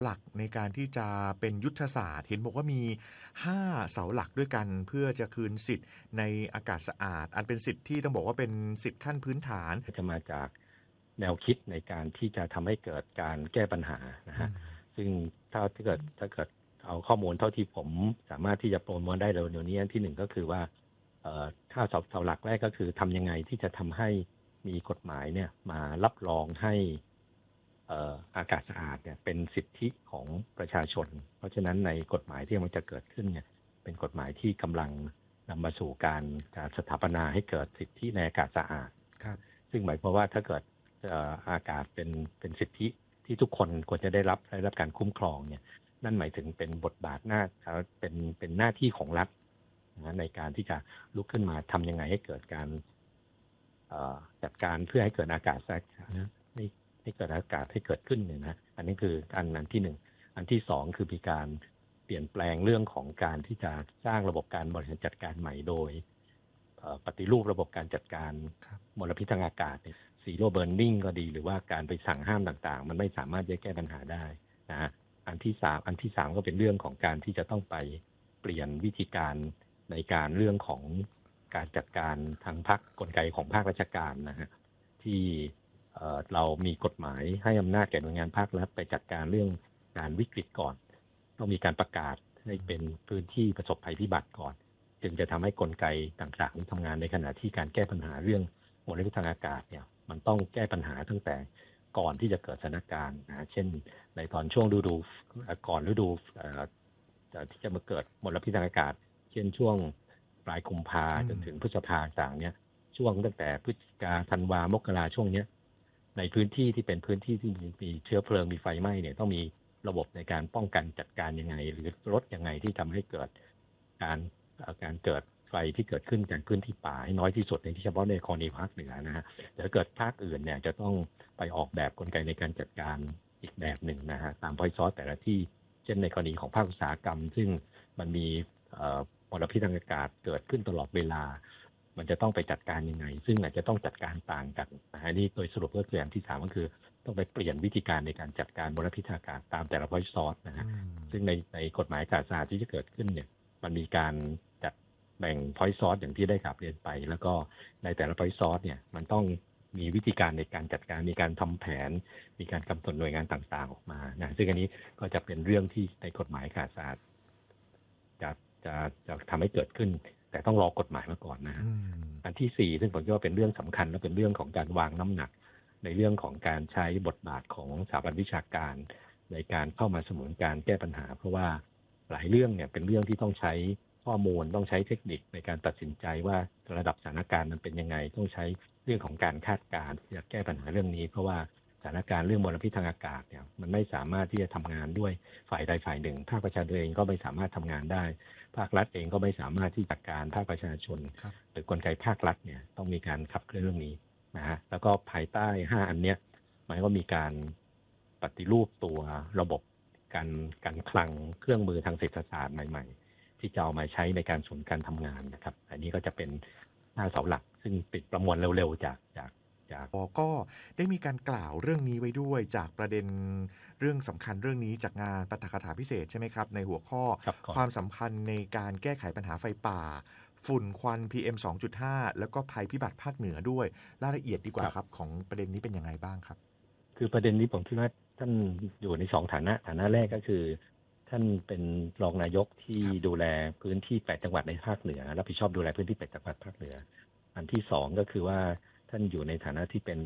หลักในการที่จะเป็นยุทธศาสตร์เห็นบอกว่ามี5เสาหลักด้วยกันเพื่อจะคืนสิทธิ์ในอากาศสะอาดอันเป็นสิทธิ์ที่ต้องบอกว่าเป็นสิทธิ์ขั้นพื้นฐานจะมาจากแนวคิดในการที่จะทำให้เกิดการแก้ปัญหานะฮะซึ่งถ้าเกิดเอาข้อมูลเท่าที่ผมสามารถที่จะประมวลได้เร็วๆนี้ที่หนึ่งก็คือว่าถ้าเสาหลักแรกก็คือทำยังไงที่จะทำให้มีกฎหมายเนี่ยมารับรองให้อากาศสะอาดเนี่ยเป็นสิทธิของประชาชนเพราะฉะนั้นในกฎหมายที่มันจะเกิดขึ้นเนี่ยเป็นกฎหมายที่กำลังนำมาสู่การสถาปนาให้เกิดสิทธิในอากาศสะอาดซึ่งหมายความว่าถ้าเกิดอากาศเป็นสิทธิที่ทุกคนควรจะได้รับการคุ้มครองเนี่ยนั่นหมายถึงเป็นบทบาทเป็นหน้าที่ของรัฐนะในการที่จะลุกขึ้นมาทำยังไงให้เกิดการจัดการเพื่อให้เกิดอากาศสะอาดให้เกิดอากาศให้เกิดขึ้นเนี่ยนะอันนี้คืออันที่หนึ่งอันที่สองคือมีการเปลี่ยนแปลงเรื่องของการที่จะสร้างระบบการบริหารจัดการใหม่โดยปฏิรูประบบการจัดการมลพิษทางอากาศเนี่ยซีโร่เบิร์นนิ่งก็ดีหรือว่าการไปสั่งห้ามต่างๆมันไม่สามารถจะแก้ปัญหาได้นะฮะอันที่สามก็เป็นเรื่องของการที่จะต้องไปเปลี่ยนวิธีการในการเรื่องของการจัดการทางกลไกของภาคราชการนะฮะที่เรามีกฎหมายให้อำนาจแก่หน่วยงานภาครัฐไปจัดการเรื่องการวิกฤตก่อนต้องมีการประกาศให้เป็นพื้นที่ประสบภัยพิบัติก่อนจึงจะทำให้กลไกต่างๆทำงานในขณะที่การแก้ปัญหาเรื่องมลพิษทางอากาศเนี่ยมันต้องแก้ปัญหาตั้งแต่ก่อนที่จะเกิดสถานการณ์นะเช่นในตอนช่วงฤดูก่อนฤดูที่จะมาเกิดมลพิษทางอากาศเช่นช่วงปลายกุมภาจนถึงพฤษภาต่างเนี่ยช่วงตั้งแต่พฤศจิกาธันวามกราช่วงเนี้ยในพื้นที่ที่เป็นพื้นที่ที่มีเชื้อเพลิงมีไฟไหม้เนี่ยต้องมีระบบในการป้องกันจัดการยังไงหรือลดยังไงที่ทำให้เกิดการเกิดไฟที่เกิดขึ้นจากพื้นที่ป่าให้น้อยที่สุดในที่เฉพาะในกรณีภาคเหนือนะฮะแต่ถ้าเกิดภาคอื่นเนี่ยจะต้องไปออกแบบกลไกในการจัดการอีกแบบหนึ่งนะฮะตามพอยต์ซอสแต่ละที่เช่นในกรณีของภาคอุตสาหกรรมซึ่งมันมีมลพิษทางอากาศเกิดขึ้นตลอดเวลามันจะต้องไปจัดการยังไงซึ่งอาจจะต้องจัดการต่างกันนะฮะนี่โดยสรุปก็คืออันที่3ก็คือต้องไปเปลี่ยนวิธีการในการจัดการมลพิษทางอากาศตามแต่ละพอยต์ซอสนะฮะซึ่งในกฎหมายอากาศสะอาดที่จะเกิดขึ้นเนี่ยมันมีการจัดแบ่งพอยต์ซอสอย่างที่ได้กลับเรียนไปแล้วก็ในแต่ละพอยต์ซอสเนี่ยมันต้องมีวิธีการในการจัดการมีการทำแผนมีการกำหนดหน่วยงานต่างๆออกมานะซึ่งอันนี้ก็จะเป็นเรื่องที่ในกฎหมายอากาศสะอาดจะทำให้เกิดขึ้นแต่ต้องรอกฎหมายมาก่อนนะฮะอันที่4ซึ่งผมคิดว่าเป็นเรื่องสำคัญและเป็นเรื่องของการวางน้ำหนักในเรื่องของการใช้บทบาทของสถาบันวิชาการในการเข้ามาสนับสนุนการแก้ปัญหาเพราะว่าหลายเรื่องเนี่ยเป็นเรื่องที่ต้องใช้ข้อมูลต้องใช้เทคนิคในการตัดสินใจว่าระดับสถานการณ์มันเป็นยังไงต้องใช้เรื่องของการคาดการณ์ที่จะแก้ปัญหาเรื่องนี้เพราะว่าสถานการณ์เรื่องมลพิษทางอากาศเนี่ยมันไม่สามารถที่จะทำงานด้วยฝ่ายใดฝ่ายหนึ่งภาคประชาชนเองก็ไม่สามารถทำงานได้ภาครัฐเองก็ไม่สามารถที่จัดการภาคประชาชนหรือกลไกภาครัฐเนี่ยต้องมีการขับเคลื่อนเรื่องนี้นะฮะแล้วก็ภายใต้5อันเนี้ยมันก็มีการปฏิรูปตัวระบบการคลังเครื่องมือทางเศรษฐศาสตร์ใหม่ๆที่จะเอามาใช้ในการสนการทำงานนะครับอันนี้ก็จะเป็น5เสาหลักซึ่งปิดประมวลเร็วๆจากก็ได้มีการกล่าวเรื่องนี้ไว้ด้วยจากประเด็นเรื่องสำคัญเรื่องนี้จากงานปาฐกถาพิเศษใช่ไหมครับในหัวข้อความสำคัญในการแก้ไขปัญหาไฟป่าฝุ่นควัน PM 2.5 แล้วก็ภัยพิบัติภาคเหนือด้วยรายละเอียดดีกว่าครับของประเด็นนี้เป็นยังไงบ้างครับคือประเด็นนี้ผมคิดว่าท่านอยู่ใน2ฐานะแรกก็คือท่านเป็นรองนายกที่ดูแลพื้นที่8จังหวัดในภาคเหนือรับผิดชอบดูแลพื้นที่8จังหวัดภาคเหนืออันที่2ก็คือว่าท่านอยู่ในฐานะที่เป็น